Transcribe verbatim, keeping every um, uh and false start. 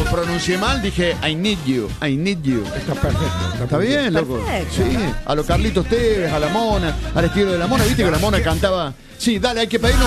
pronuncié mal, dije I need you, I need you. Está perfecto. Está bien, loco. Perfecto. Sí, a lo Carlitos Tevez, a la Mona, al estilo de la Mona. ¿Viste que la Mona cantaba? Sí, dale, hay que pedirle